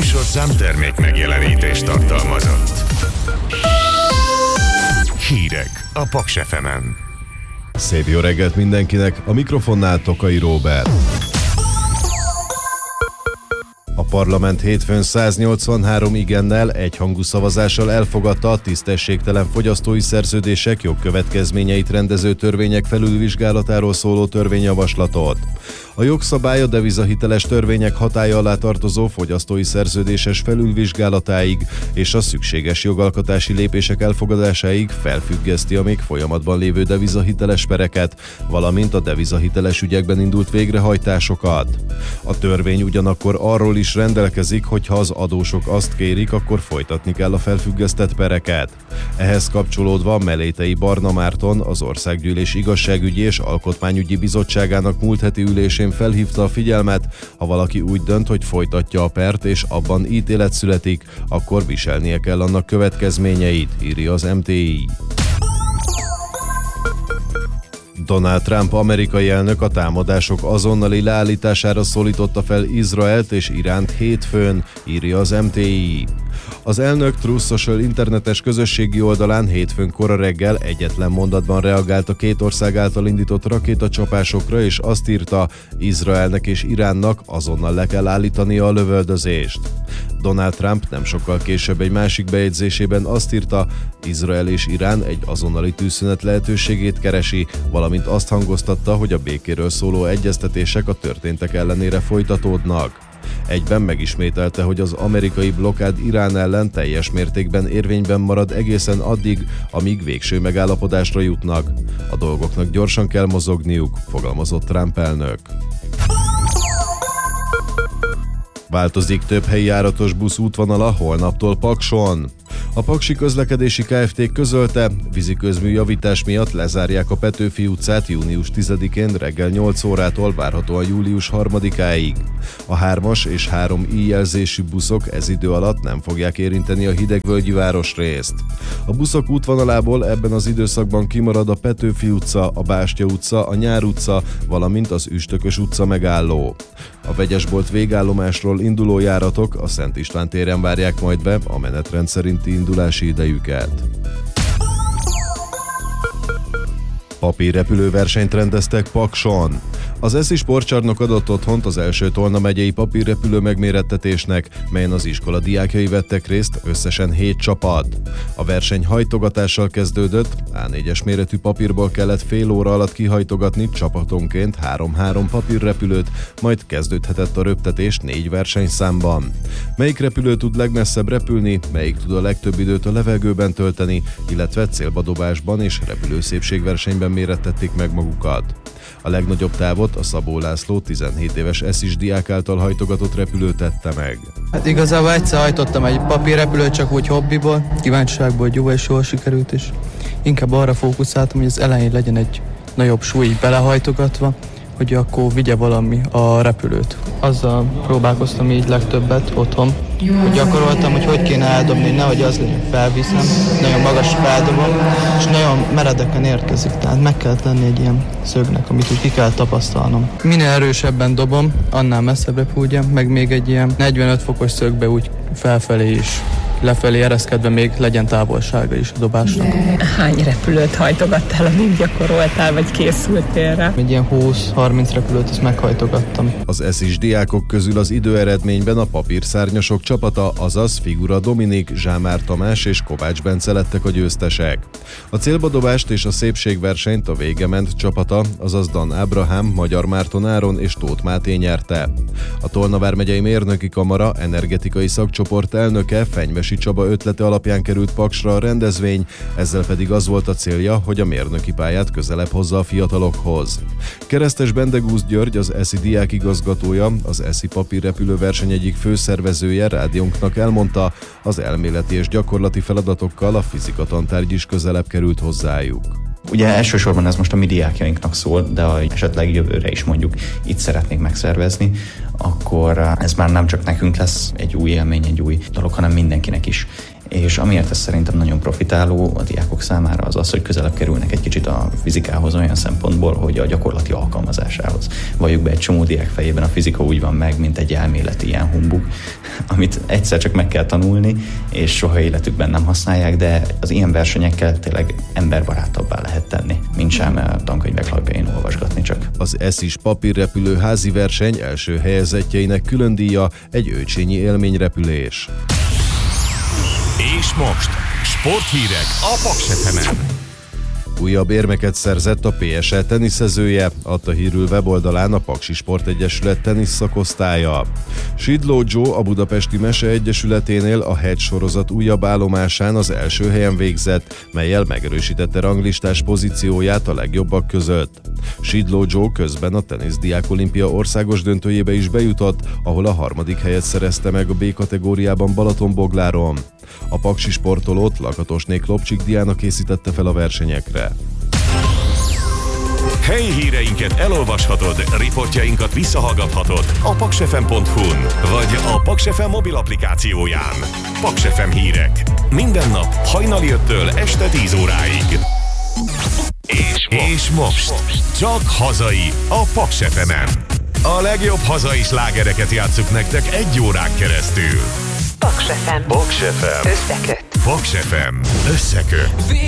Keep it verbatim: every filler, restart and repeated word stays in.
műsorszám termék megjelenítést tartalmazott. Hírek a Paks ef emen. Szép jó reggelt mindenkinek, a mikrofonnál Tokai Róbert. A parlament hétfőn száznyolcvanhárom igennel, egyhangú szavazással elfogadta a tisztességtelen fogyasztói szerződések jogkövetkezményeit rendező törvények felülvizsgálatáról szóló törvényjavaslatot. A jogszabály a devizahiteles törvények hatálya alá tartozó fogyasztói szerződéses felülvizsgálatáig és a szükséges jogalkotási lépések elfogadásáig felfüggeszti a még folyamatban lévő devizahiteles pereket, valamint a devizahiteles ügyekben indult végrehajtásokat. A törvény ugyanakkor arról is rendelkezik, hogy ha az adósok azt kérik, akkor folytatni kell a felfüggesztett pereket. Ehhez kapcsolódva Melétei Barna Márton, az Országgyűlés Igazságügyi és Alkotmányügyi Bizottságának múlt heti ülésén felhívta a figyelmet, ha valaki úgy dönt, hogy folytatja a pert és abban ítélet születik, akkor viselnie kell annak következményeit, írja az em té i. Donald Trump amerikai elnök a támadások azonnali leállítására szólította fel Izraelt és Iránt hétfőn, írja az em té i. Az elnök Truth Social internetes közösségi oldalán hétfőn kora reggel egyetlen mondatban reagált a két ország által indított rakétacsapásokra, és azt írta, Izraelnek és Iránnak azonnal le kell állítania a lövöldözést. Donald Trump nem sokkal később egy másik bejegyzésében azt írta, Izrael és Irán egy azonnali tűzszünet lehetőségét keresi, valamint azt hangoztatta, hogy a békéről szóló egyeztetések a történtek ellenére folytatódnak. Egyben megismételte, hogy az amerikai blokkád Irán ellen teljes mértékben érvényben marad egészen addig, amíg végső megállapodásra jutnak. A dolgoknak gyorsan kell mozogniuk, fogalmazott Trump elnök. Változik több helyi járatos busz útvonala holnaptól Pakson. A Paksi Közlekedési Kft. Közölte, víziközmű javítás miatt lezárják a Petőfi utcát június tizedikén reggel nyolc órától várhatóan július harmadikáig. A hármas és három i jelzésű buszok ez idő alatt nem fogják érinteni a Hidegvölgyi városrészt. A buszok útvonalából ebben az időszakban kimarad a Petőfi utca, a Bástya utca, a Nyár utca, valamint az Üstökös utca megálló. A Vegyesbolt végállomásról induló járatok a Szent István téren várják majd be a menetrend szerinti indulási idejüket. Papírrepülőversenyt rendeztek Pakson. Az eszi sportcsarnok adott otthont az első Tolna megyei papírrepülő megmérettetésnek, melyen az iskola diákjai vettek részt, összesen hét csapat. A verseny hajtogatással kezdődött, á négyes méretű papírból kellett fél óra alatt kihajtogatni csapatonként három-három papírrepülőt, majd kezdődhetett a röptetés négy versenyszámban. Melyik repülő tud legmesszebb repülni, melyik tud a legtöbb időt a levegőben tölteni, illetve célbadobásban és repülőszépségversenyben mérettették meg magukat. A legnagyobb távot a Szabó László tizenhét éves eszis diák által hajtogatott repülő tette meg. Hát igazából egyszer hajtottam egy papírrepülőt, csak úgy hobbiból, kíváncsiságból, hogy jó és jól sikerült, és inkább arra fókuszáltam, hogy az elején legyen egy nagyobb súly belehajtogatva, hogy akkor vigye valami a repülőt. Azzal próbálkoztam így legtöbbet otthon, hogy gyakoroltam, hogy hogy kéne eldobni, hogy nehogy az legyen, felviszem, nagyon magas feldobom, és nagyon meredeken érkezik, tehát meg kell tenni egy ilyen szögnek, amit úgy ki kell tapasztalnom. Minél erősebben dobom, annál messzebb repüljem, meg még egy ilyen negyvenöt fokos szögbe úgy felfelé is, lefelé ereszkedve még legyen távolsága is a dobásnak. Hány repülőt hajtogattál, amíg gyakoroltál, vagy készültél rá? Egy ilyen húsz-harminc repülőt ezt meghajtogattam. Az eszis diákok közül az időeredményben a papírszárnyasok csapata, azaz Figura Dominik, Zsámár Tamás és Kovács Bence lettek a győztesek. A célbadobást és a szépségversenyt a Végement csapata, azaz Dan Ábrahám, Magyar Márton Áron és Tóth Máté nyerte. A Tolna vármegyei mérnöki kamara energetikai szakcsoport elnöke, Fenyvesi Csaba ötlete alapján került Paksra a rendezvény, ezzel pedig az volt a célja, hogy a mérnöki pályát közelebb hozza a fiatalokhoz. Keresztes Bendegúz György, az eszi diákigazgatója, az eszi papírrepülőverseny egyik főszervezője rádiónknak elmondta, az elméleti és gyakorlati feladatokkal a fizika tantárgy is közelebb került hozzájuk. Ugye elsősorban ez most a mi diákjainknak szól, de ha esetleg jövőre is mondjuk itt szeretnék megszervezni, akkor ez már nem csak nekünk lesz egy új élmény, egy új dolog, hanem mindenkinek is. és amiért ez szerintem nagyon profitáló a diákok számára az az, hogy közelebb kerülnek egy kicsit a fizikához olyan szempontból, hogy a gyakorlati alkalmazásához. Valljuk be, egy csomó diák fejében a fizika úgy van meg, mint egy elméleti ilyen humbug, amit egyszer csak meg kell tanulni, és soha életükben nem használják, de az ilyen versenyekkel tényleg emberbarátabbá lehet tenni, mint sem a tankönyvek lapjain olvasgatni csak. Az eszis papírrepülő házi verseny első helyezettjeinek külön díja egy őcsényi élményrepülés. És most sporthírek a Paks ef emen. Újabb érmeket szerzett a pé es e teniszezője, adta hírül weboldalán a Paksi Sportegyesület tenisz szakosztálya. Sidló Joe a Budapesti Mese Egyesületénél a Hedge sorozat újabb állomásán az első helyen végzett, mellyel megerősítette ranglistás pozícióját a legjobbak között. Sidló Joe közben a teniszdiák olimpia országos döntőjébe is bejutott, ahol a harmadik helyet szerezte meg a B kategóriában Balatonbogláron. A paksi sportolót Lakatosné Klopcsik Diana készítette fel a versenyekre. Helyi híreinket elolvashatod, riportjainkat visszahallgathatod a paksefem pont hu-n vagy a Paks ef em mobil applikációján. Paks ef em hírek. Minden nap hajnali öttől este tíz óráig. És most, És most csak hazai a Paks ef emen. A legjobb hazai slágereket játsszuk nektek egy órán keresztül. Paks ef em. Paks ef em. Összeköt. Paks ef em. Összeköt.